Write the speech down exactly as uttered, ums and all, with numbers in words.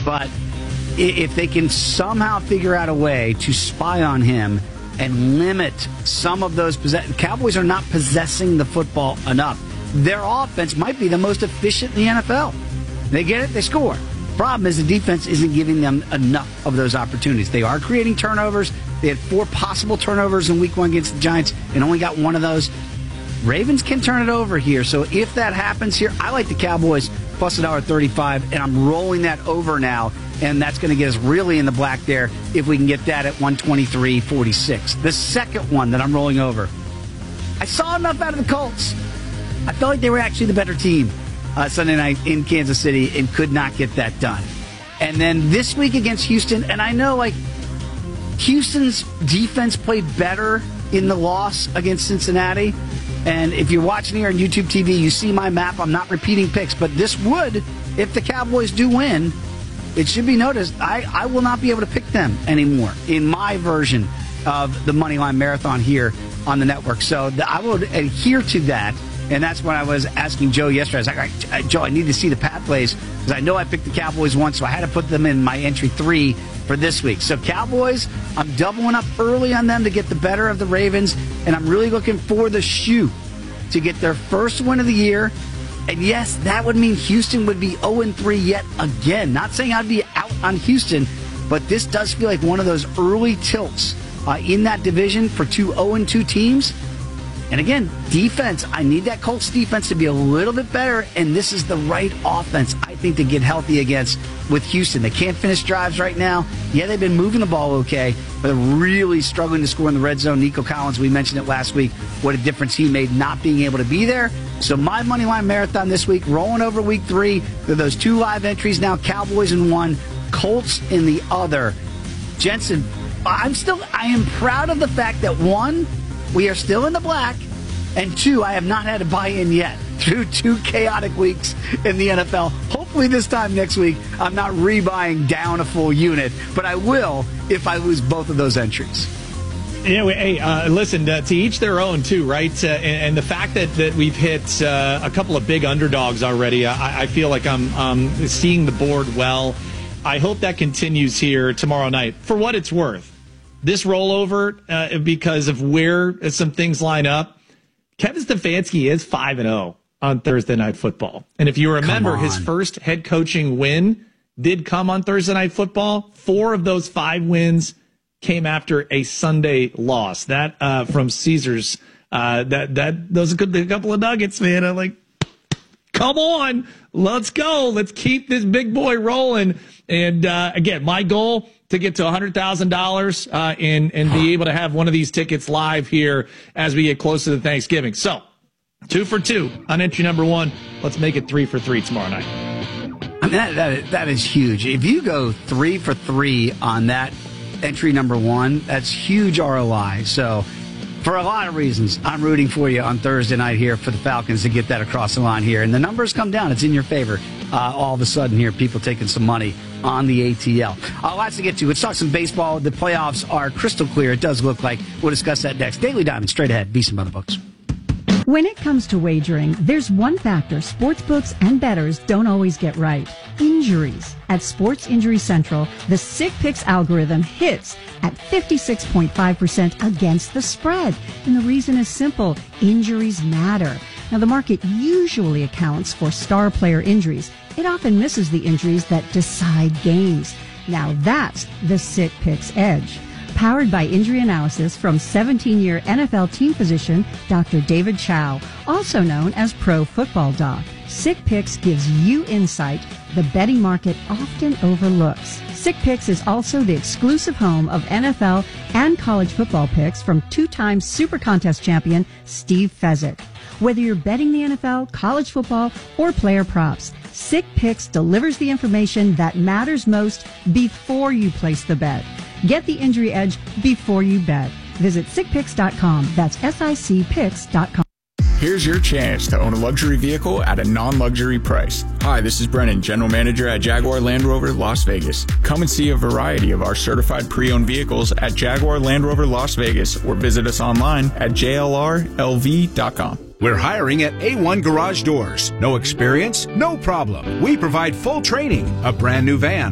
But if they can somehow figure out a way to spy on him and limit some of those possess- Cowboys are not possessing the football enough. Their offense might be the most efficient in the N F L. They get it, they score. Problem is the defense isn't giving them enough of those opportunities. They are creating turnovers. They had four possible turnovers in week one against the Giants and only got one of those. Ravens can turn it over here. So if that happens here, I like the Cowboys plus one thirty-five, and I'm rolling that over now. And that's going to get us really in the black there if we can get that at one twenty-three forty-six. The second one that I'm rolling over, I saw enough out of the Colts. I felt like they were actually the better team uh, Sunday night in Kansas City and could not get that done. And then this week against Houston, and I know like Houston's defense played better in the loss against Cincinnati. And if you're watching here on YouTube T V, you see my map. I'm not repeating picks, but this would, if the Cowboys do win, it should be noticed, I, I will not be able to pick them anymore in my version of the Moneyline Marathon here on the network. So the, I will adhere to that, and that's what I was asking Joe yesterday. I was like, all right, Joe, I need to see the pathways because I know I picked the Cowboys once, so I had to put them in my entry three for this week. So Cowboys, I'm doubling up early on them to get the better of the Ravens, and I'm really looking for the shoe to get their first win of the year. And yes, that would mean Houston would be oh and three yet again. Not saying I'd be out on Houston, but this does feel like one of those early tilts uh, in that division for two oh and two teams. And again, defense, I need that Colts defense to be a little bit better, and this is the right offense, I think, to get healthy against with Houston. They can't finish drives right now. Yeah, they've been moving the ball okay, but they're really struggling to score in the red zone. Nico Collins, we mentioned it last week, what a difference he made not being able to be there. So my Moneyline Marathon this week, rolling over week three. There are those two live entries now, Cowboys in one, Colts in the other. Jensen, I'm still, I am proud of the fact that one, we are still in the black, and two, I have not had a buy-in yet through two chaotic weeks in the N F L. Hopefully this time next week, I'm not rebuying down a full unit, but I will if I lose both of those entries. Yeah, we, hey, uh, listen, uh, to each their own, too, right? Uh, and, and the fact that, that we've hit uh, a couple of big underdogs already, I, I feel like I'm um, seeing the board well. I hope that continues here tomorrow night. For what it's worth, this rollover, uh, because of where some things line up, Kevin Stefanski is five and oh on Thursday Night Football. And if you remember, his first head coaching win did come on Thursday Night Football. Four of those five wins came after a Sunday loss. That uh, from Caesars, uh, that that those are good, a couple of nuggets, man. I'm like, come on, let's go, let's keep this big boy rolling. And uh, again, my goal to get to one hundred thousand dollars uh, and and be able to have one of these tickets live here as we get closer to Thanksgiving. So, two for two on entry number one. Let's make it three for three tomorrow night. I mean, that, that that is huge. If you go three for three on that entry number one, that's huge R O I. So for a lot of reasons, I'm rooting for you on Thursday night here for the Falcons to get that across the line here. And the numbers come down. It's in your favor. Uh, all of a sudden here, people taking some money on the A T L. Uh, lots to get to. Let's talk some baseball. The playoffs are crystal clear. It does look like. We'll discuss that next. Daily Diamond, straight ahead. Beeson by the books. When it comes to wagering, there's one factor sportsbooks and bettors don't always get right. Injuries. At Sports Injury Central, the Sick Picks algorithm hits at fifty-six point five percent against the spread. And the reason is simple. Injuries matter. Now, the market usually accounts for star player injuries. It often misses the injuries that decide games. Now, that's the Sick Picks edge. Powered by injury analysis from seventeen-year N F L team physician Doctor David Chow, also known as Pro Football Doc. Sick Picks gives you insight the betting market often overlooks. Sick Picks is also the exclusive home of N F L and college football picks from two-time Super Contest champion Steve Fezzik. Whether you're betting the N F L, college football, or player props, Sick Picks delivers the information that matters most before you place the bet. Get the injury edge before you bet. Visit sick picks dot com. That's S I C picks dot com. Here's your chance to own a luxury vehicle at a non-luxury price. Hi, this is Brennan, General Manager at Jaguar Land Rover Las Vegas. Come and see a variety of our certified pre-owned vehicles at Jaguar Land Rover Las Vegas or visit us online at J L R L V dot com. We're hiring at A one Garage Doors. No experience? No problem. We provide full training, a brand new van,